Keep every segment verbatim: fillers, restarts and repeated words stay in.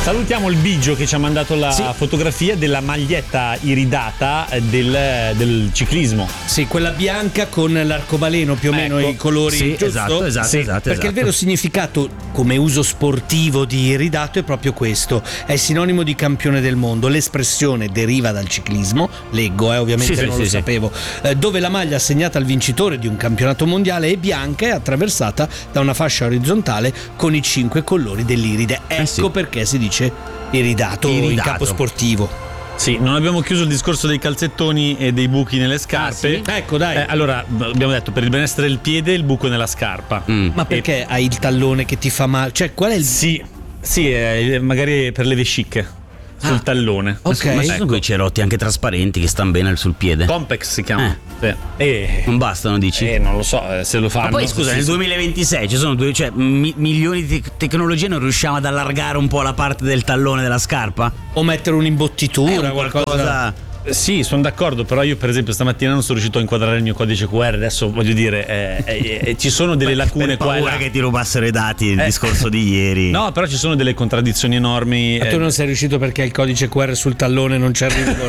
Salutiamo il Bigio che ci ha mandato la sì. fotografia della maglietta iridata del, del ciclismo. Sì, quella bianca con l'arcobaleno, più o meno ecco. i colori. Sì, giusto? esatto, esatto, sì, esatto. Perché esatto. il vero significato come uso sportivo di iridato è proprio questo. È sinonimo di campione del mondo. L'espressione deriva dal ciclismo, leggo, eh, ovviamente sì, non sì, lo sì, sapevo, eh, dove la maglia assegnata al vincitore di un campionato mondiale è bianca e attraversata da una fascia orizzontale con i cinque colori dell'iride. Ecco eh sì. perché si dice iridato, iridato in campo sportivo. Sì, non abbiamo chiuso il discorso dei calzettoni e dei buchi nelle scarpe. Ah, sì? Ecco, dai. Eh, allora, abbiamo detto per il benessere del piede il buco nella scarpa. Mm. Ma perché e... hai il tallone che ti fa male? Cioè, qual è il Sì, sì, eh, magari per le vesciche. Sul ah, tallone. Ok. Ma ci ecco. sono quei cerotti anche trasparenti che stanno bene sul piede. Compex si chiama. Eh. Sì. E... Non bastano, dici? Eh, non lo so eh, se lo fanno. Ma poi scusa, nel duemilaventisei ci sono due, cioè, mi, milioni di te- tecnologie, non riusciamo ad allargare un po' la parte del tallone della scarpa? O mettere un'imbottitura, eh, qualcosa. qualcosa... Sì, sono d'accordo, però io per esempio stamattina non sono riuscito a inquadrare il mio codice Q R, adesso voglio dire, eh, eh, eh, ci sono delle lacune qua. Paura che ti rubassero i dati, il eh. discorso di ieri. No, però ci sono delle contraddizioni enormi. Ma tu non sei riuscito perché il codice Q R sul tallone non c'è arrivato.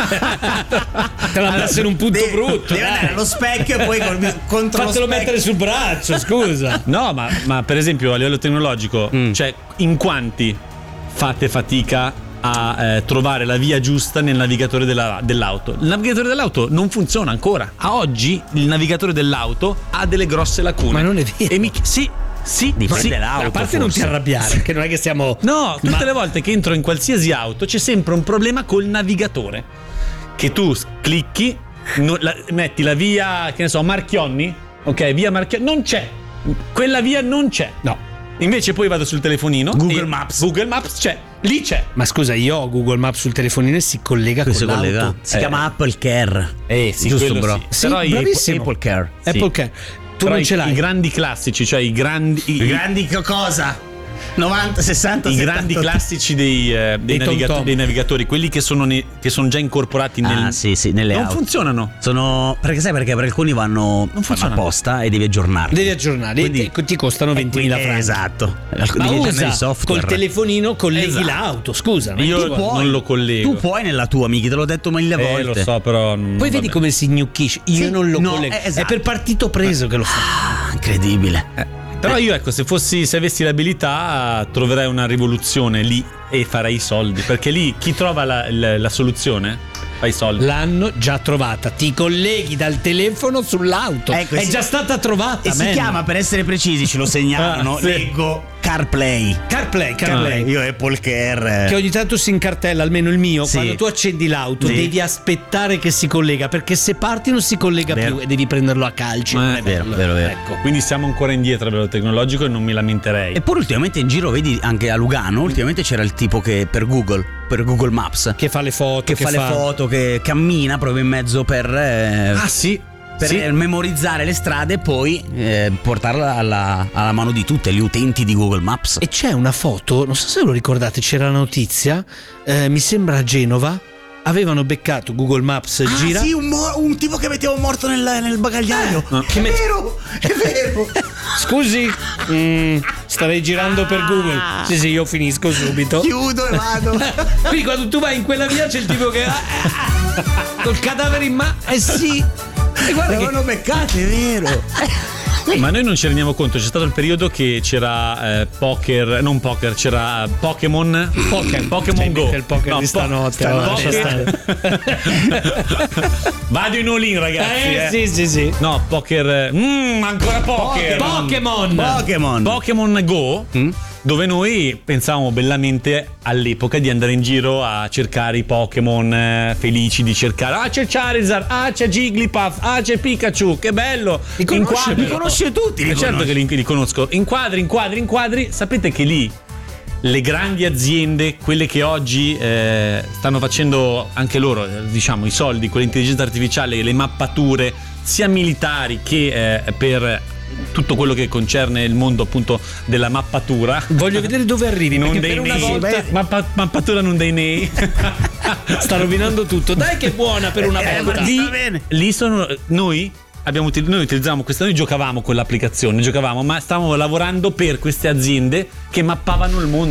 Te l'ha messo in un punto devi, brutto. Devi andare allo specchio e poi contro Fatelo lo mettere sul braccio, scusa. No, ma, ma per esempio a livello tecnologico, mm. cioè in quanti fate fatica a eh, trovare la via giusta nel navigatore della, dell'auto. Il navigatore dell'auto non funziona ancora. A oggi il navigatore dell'auto ha delle grosse lacune. Ma non è vero. E mi, sì, sì, dipende sì. dall'auto. A parte forse. non ti arrabbiare, che non è che stiamo. No, tutte ma... le volte che entro in qualsiasi auto c'è sempre un problema col navigatore. Che tu clicchi, no, la, metti la via, che ne so, Marchionni. Ok, via Marchionni. Non c'è. Quella via non c'è. No. Invece poi vado sul telefonino Google Maps Google Maps c'è, lì c'è. Ma scusa, io ho Google Maps sul telefonino e si collega con si l'auto. collega. Si eh. chiama Apple Care. Eh sì, giusto bro. Sì. Sì, Però bravissimo. Apple Care. Apple sì. Care. Tu Però non i, ce l'hai. I grandi classici, cioè i grandi I, i grandi cosa? novanta, sessanta, i settanta grandi classici dei, eh, dei, Dei navigato- dei navigatori, quelli che sono, ne- che sono già incorporati nel. Ah, sì, sì, nelle non auto. funzionano. Sono. Perché sai perché? Perché alcuni vanno Non funzionano. apposta e devi aggiornarli. Devi aggiornarli. Quindi- e ti costano ventimila franchi. Esatto. Ma Devi usa aggiornare il software. col telefonino colleghi Esatto. l'auto. Scusa, ma Io tu puoi, non lo collego. Tu puoi nella tua, mica te l'ho detto mille Eh, volte. lo so, però. non- Poi vedi vabbè. come si gnucchisce. Io Sì, non lo no, collego. eh, esatto. È per partito preso che lo fa. Ah, incredibile. Eh, Però io ecco, se fossi, se avessi l'abilità, troverei una rivoluzione lì e farei i soldi. Perché lì chi trova la, la, la soluzione fa i soldi. L'hanno già trovata. Ti colleghi dal telefono sull'auto. Ecco, è si- già stata trovata. E si man. chiama, per essere precisi, ce lo segnalano, Ah, sì. leggo CarPlay. CarPlay, CarPlay. Io Apple Care. Che ogni tanto si incartella, almeno il mio. Sì. Quando tu accendi l'auto, Sì. devi aspettare che si collega. Perché se parti non si collega Vero. più e devi prenderlo a calci. Eh, Non è vero, bello. vero, vero. Ecco. Quindi siamo ancora indietro a livello tecnologico e non mi lamenterei. Eppure ultimamente in giro, vedi, anche a Lugano, ultimamente c'era il tipo che per Google, per Google Maps, Che fa le foto. che, fa, le foto, che cammina proprio in mezzo per, eh, Ah sì, per sì. eh, memorizzare le strade e poi eh, portarla alla, alla mano di tutti gli utenti di Google Maps. E c'è una foto, non so se lo ricordate, c'era la notizia, eh, mi sembra a Genova, avevano beccato Google Maps Ah, gira. sì, un, mo- un tipo che metteva morto nel, nel bagagliaio. Eh, È met- vero, è vero. Scusi, mm, starei girando per Google. Sì, sì, io finisco subito. Chiudo e vado. Quindi quando tu vai in quella via c'è il tipo che col cadavere in mano. Eh sì. E guarda che L'avevano beccato, è vero. Ma noi non ci rendiamo conto, c'è stato il periodo che c'era eh, poker, non poker, c'era Pokémon, Pokémon, Pokémon Go. il poker No, di po- stanotte. sta- allora, Poker- lascia Vado in all-in, ragazzi. Eh, eh. sì, sì, sì. No, poker. Mmm, ancora poker. Pokémon. Pokémon. Pokémon Go. Dove noi pensavamo bellamente all'epoca di andare in giro a cercare i Pokémon eh, felici di cercare. Ah, c'è Charizard, ah, c'è Jigglypuff, ah, c'è Pikachu, che bello! Li conosce, Inquadri. li conosce tutti, li Eh, certo conosce. che li, li conosco. Inquadri, inquadri, inquadri. Sapete che lì le grandi aziende, quelle che oggi eh, stanno facendo anche loro, eh, diciamo, i soldi con l'intelligenza artificiale, le mappature, sia militari che eh, per tutto quello che concerne il mondo appunto della mappatura. Voglio vedere dove arrivi. Non perché dei per una nei. volta Mappa- mappatura non dei nei. sta rovinando tutto. Dai che è buona per una Eh, volta. ma lì, sta bene. lì sono noi abbiamo util- noi utilizzavamo questa, noi giocavamo con l'applicazione, giocavamo, ma stavamo lavorando per queste aziende che mappavano il mondo.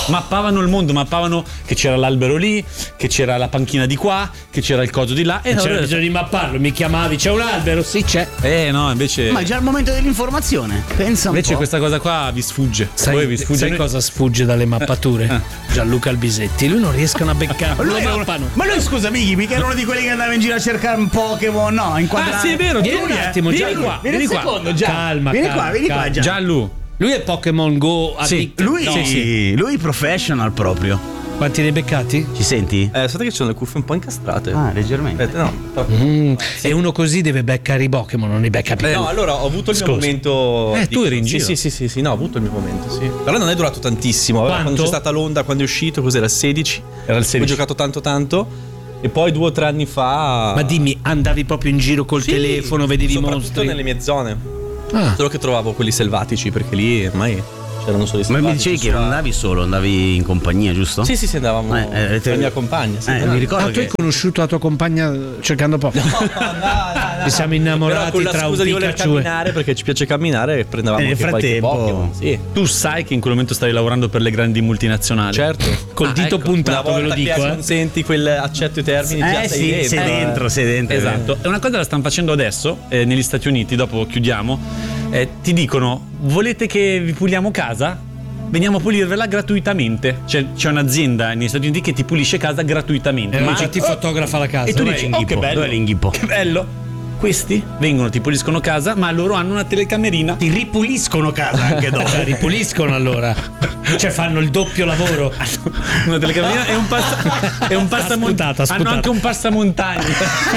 mappavano il mondo, mappavano che c'era l'albero lì, che c'era la panchina di qua, che c'era il coso di là. E c'era allora- bisogno di mapparlo, mi chiamavi, c'è un albero? Sì, c'è. Eh no, invece. Ma è già il momento dell'informazione. Pensa un Invece po'. questa cosa qua vi sfugge. Sai, Voi vi sfugge. sai Noi- cosa sfugge dalle mappature? Eh. Gianluca Albisetti, lui non riescono a beccarlo. Lui Lo era- mappano. ma lui scusa Mighi, mica era uno di quelli che andava in giro a cercare un Pokémon, no, inquadrare. Ah, sì, è vero, Vieni tu- un attimo, vieni Gianlu. qua, Vieni vieni un qua. secondo, Gian. Calma, Vieni calma, qua, vieni qua, calma. Gian. Gianlu. Lui è Pokémon Go Sì. addicted. Lui, No. sì, lui professional proprio. Quanti ne hai beccati? Ci senti? Eh, sapete che ci sono le cuffie un po' incastrate. Ah, leggermente. Aspetta, no. troppo. Mm, E uno così deve beccare i Pokémon, non li becca più. Eh, no, allora ho avuto il mio Scusa. momento. Eh, di- tu eri in sì, giro. Sì, sì, sì, sì, no, ho avuto il mio momento, sì. Però non è durato tantissimo. Vabbè, Quanto? quando c'è stata l'onda, quando è uscito, cos'era il sedici? Era il sedici. Ho giocato tanto tanto. E poi due o tre anni fa. Ma dimmi, andavi proprio in giro col Sì, telefono, vedevi i soprattutto mostri? nelle mie zone. Ah. Solo che trovavo quelli selvatici, perché lì ormai c'erano solo i Ma selvatici. mi dicevi che non sulla- andavi solo, andavi in compagnia, giusto? Sì, sì, sì, andavamo Eh, eh, con te- la mia compagna. Sì, Eh, però- mi ricordo Ah, tu hai che conosciuto la tua compagna cercando Pokémon? No, no, no, Ci siamo Però innamorati con la tra un scusa di voler Pikachu e... camminare, perché ci piace camminare, e prendevamo E nel anche qualche frattempo- Pokémon. Sì, Tu sai che in quel momento stavi lavorando per le grandi multinazionali. certo. Col Ah, dito ecco. Una puntato, ve lo volta che dico, eh. consenti quel accetto i termini, già Eh sei sì, dentro. sei dentro, sei dentro. Esatto. E una cosa la stanno facendo adesso eh, negli Stati Uniti, dopo chiudiamo. eh, ti dicono: volete che vi puliamo casa? Veniamo a pulirvela gratuitamente. C'è, c'è un'azienda negli Stati Uniti che ti pulisce casa gratuitamente. E Ma Ma ti fotografa la casa. E tu Dov'è dici: oh, l'inghippo? che bello, Dov'è l'inghippo? che bello. Questi vengono, ti puliscono casa, ma loro hanno una telecamerina. ti ripuliscono casa anche dopo. Cioè, ripuliscono allora. Cioè fanno il doppio lavoro. Una telecamerina e un passa e un passamontagna. sputato, ha Hanno sputato. anche un passamontagna.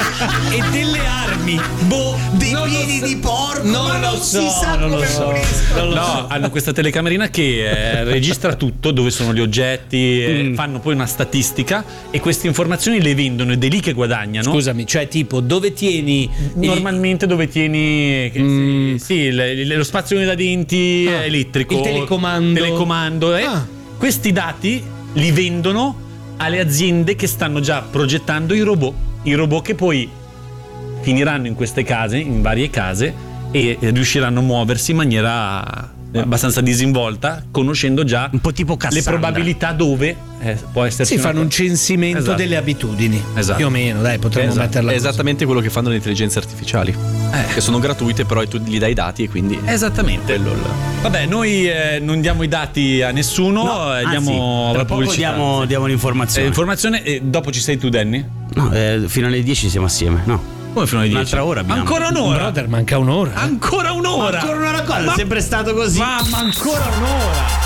E delle armi. Boh, Dei non lo piedi so. di porco, Non ma lo non so, si sa non lo come so. puliscono. Non lo No, so. hanno questa telecamerina che eh, registra tutto, dove sono gli oggetti, eh, Mm. fanno poi una statistica e queste informazioni le vendono ed è lì che guadagnano. Scusami, cioè tipo dove tieni Normalmente dove tieni che- Mm. sì, sì, le- le- lo spazzolino da denti Ah, elettrico, il telecomando. telecomando, eh. Ah. Questi dati li vendono alle aziende che stanno già progettando i robot, i robot che poi finiranno in queste case, in varie case e riusciranno a muoversi in maniera abbastanza disinvolta, conoscendo già Un po' tipo le Cassandra. probabilità dove eh, può esserci si una fanno un cosa. censimento Esatto. delle abitudini. Esatto. Più o meno, dai, potremmo Esatto. metterla È così. esattamente quello che fanno le intelligenze artificiali, che sono gratuite, però tu gli dai i dati e quindi Esattamente. quello il- Vabbè, noi eh, non diamo i dati a nessuno, No, eh, anzi, diamo tra la poco pubblicità. diamo, diamo Eh, l'informazione. informazione e dopo ci sei tu, Danny? No, eh, fino alle dieci siamo assieme. No. Come fino alle dieci? Un'altra ora abbiamo. Ancora un'ora? Brother, manca un'ora. Ancora un'ora? Ancora una cosa, Ma- è sempre stato così. Mamma, ancora un'ora?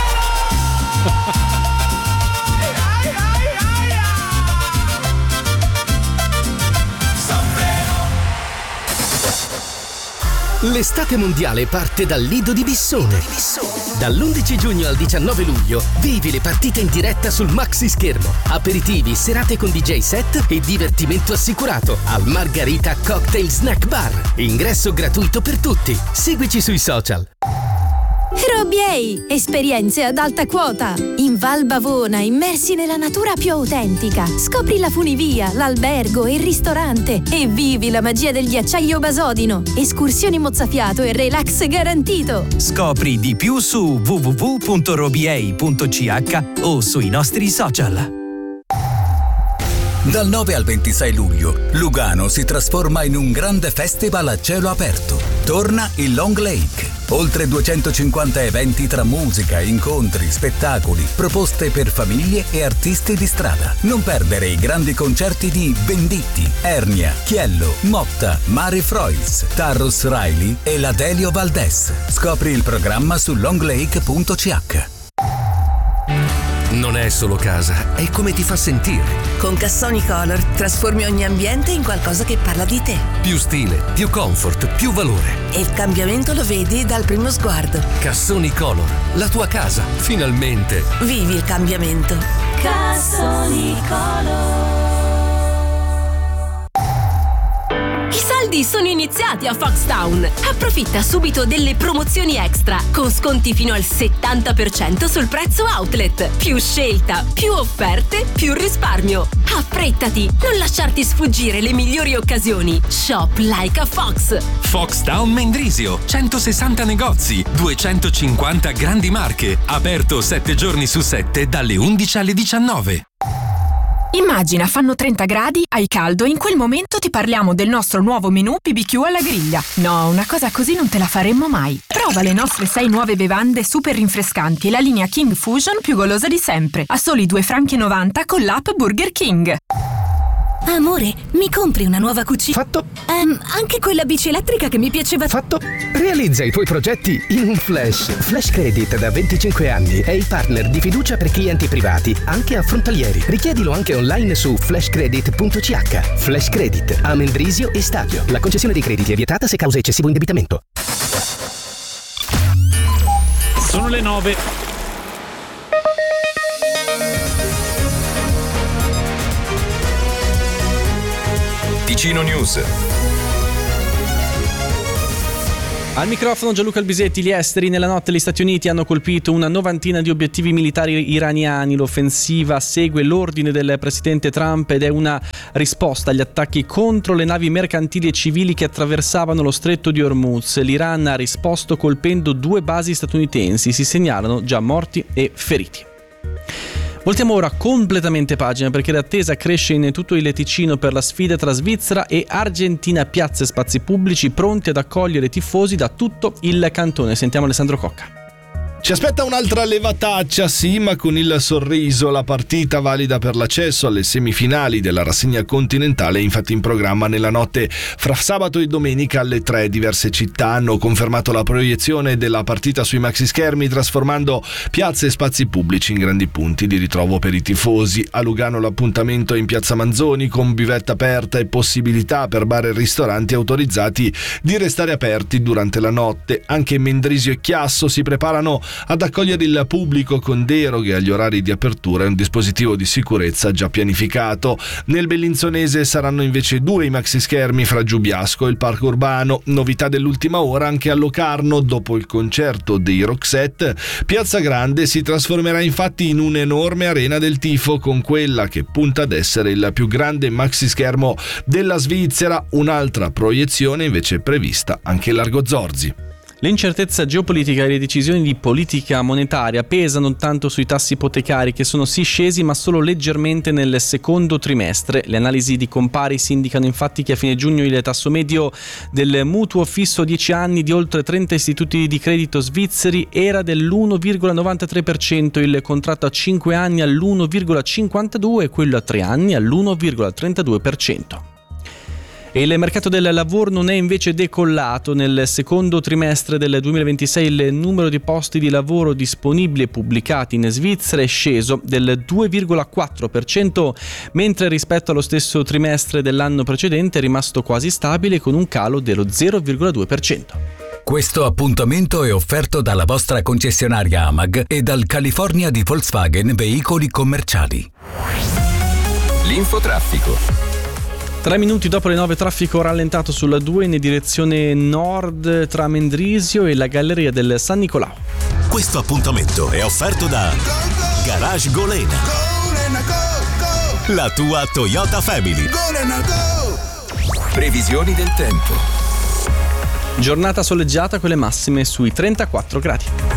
L'estate mondiale parte dal Lido di Bissone. Dall'undici giugno al diciannove luglio vivi le partite in diretta sul maxi schermo. Aperitivi, serate con D J set e divertimento assicurato al Margarita Cocktail Snack Bar. Ingresso gratuito per tutti. Seguici sui social. Robiei, esperienze ad alta quota. In Val Bavona, immersi nella natura più autentica. Scopri la funivia, l'albergo e il ristorante e vivi la magia del ghiacciaio Basodino. Escursioni mozzafiato e relax garantito. Scopri di più su w w w punto robiei punto c h o sui nostri social. Dal nove al ventisei luglio, Lugano si trasforma in un grande festival a cielo aperto. Torna il Long Lake. Oltre duecentocinquanta eventi tra musica, incontri, spettacoli, proposte per famiglie e artisti di strada. Non perdere i grandi concerti di Venditti, Ernia, Chiello, Motta, Mari Frois, Tarrus Riley e la Delio Valdés. Scopri il programma su longlake punto c h. Non è solo casa, è come ti fa sentire. Con Cassoni Color trasformi ogni ambiente in qualcosa che parla di te. Più stile, più comfort, più valore. E il cambiamento lo vedi dal primo sguardo. Cassoni Color, la tua casa, finalmente. Vivi il cambiamento. Cassoni Color. I saldi soldi sono iniziati a Foxtown. Approfitta subito delle promozioni extra con sconti fino al settanta per cento sul prezzo outlet. Più scelta, più offerte, più risparmio. Affrettati, non lasciarti sfuggire le migliori occasioni. Shop like a Fox. Foxtown Mendrisio, centosessanta negozi, duecentocinquanta grandi marche, aperto sette giorni su sette dalle undici alle diciannove. Immagina, fanno trenta gradi, hai caldo e in quel momento ti parliamo del nostro nuovo menù B B Q alla griglia. No, una cosa così non te la faremmo mai. Prova le nostre sei nuove bevande super rinfrescanti e la linea King Fusion più golosa di sempre, a soli due franchi e novanta con l'app Burger King. Amore, mi compri una nuova cucina? Fatto. Um, anche quella bici elettrica che mi piaceva. Fatto. Realizza i tuoi progetti in un flash. Flash Credit da venticinque anni è il partner di fiducia per clienti privati, anche affrontalieri. Richiedilo anche online su flash credit punto c h. Flash Credit a Mendrisio e Stabio. La concessione dei crediti è vietata se causa eccessivo indebitamento. Sono le nove. Ticino News. Al microfono Gianluca Albisetti. Gli esteri. Nella notte gli Stati Uniti hanno colpito una novantina di obiettivi militari iraniani. L'offensiva segue l'ordine del presidente Trump ed è una risposta agli attacchi contro le navi mercantili e civili che attraversavano lo stretto di Hormuz. L'Iran ha risposto colpendo due basi statunitensi. Si segnalano già morti e feriti. Voltiamo ora completamente pagina perché l'attesa cresce in tutto il Ticino per la sfida tra Svizzera e Argentina. Piazze e spazi pubblici pronti ad accogliere tifosi da tutto il cantone. Sentiamo Alessandro Cocca. Ci aspetta un'altra levataccia, sì, ma con il sorriso. La partita valida per l'accesso alle semifinali della rassegna continentale è infatti in programma nella notte fra sabato e domenica alle tre. Diverse città hanno confermato la proiezione della partita sui maxischermi, trasformando piazze e spazi pubblici in grandi punti di ritrovo per i tifosi. A Lugano l'appuntamento è in piazza Manzoni con buvette aperta e possibilità per bar e ristoranti autorizzati di restare aperti durante la notte. Anche Mendrisio e Chiasso si preparano ad accogliere il pubblico con deroghe agli orari di apertura e un dispositivo di sicurezza già pianificato. Nel Bellinzonese saranno invece due i maxischermi fra Giubiasco e il parco urbano. Novità dell'ultima ora anche a Locarno. Dopo il concerto dei Roxette, Piazza Grande si trasformerà infatti in un'enorme arena del tifo, con quella che punta ad essere il più grande maxischermo della Svizzera. Un'altra proiezione invece è prevista anche a Largo Zorzi. L'incertezza geopolitica e le decisioni di politica monetaria pesano tanto sui tassi ipotecari, che sono sì scesi ma solo leggermente nel secondo trimestre. Le analisi di Comparis indicano infatti che a fine giugno il tasso medio del mutuo fisso a dieci anni di oltre trenta istituti di credito svizzeri era dell'uno virgola novantatré per cento, il contratto a cinque anni all'uno virgola cinquantadue e quello a tre anni all'uno virgola trentadue per cento. E il mercato del lavoro non è invece decollato. Nel secondo trimestre del duemilaventisei il numero di posti di lavoro disponibili e pubblicati in Svizzera è sceso del due virgola quattro per cento, mentre rispetto allo stesso trimestre dell'anno precedente è rimasto quasi stabile con un calo dello zero virgola due per cento. Questo appuntamento è offerto dalla vostra concessionaria Amag e dal California di Volkswagen Veicoli Commerciali. L'infotraffico. Tre minuti dopo le nove, traffico rallentato sulla due in direzione nord tra Mendrisio e la galleria del San Nicolao. Questo appuntamento è offerto da Garage Golena, la tua Toyota Family. Previsioni del tempo. Giornata soleggiata con le massime sui trentaquattro gradi.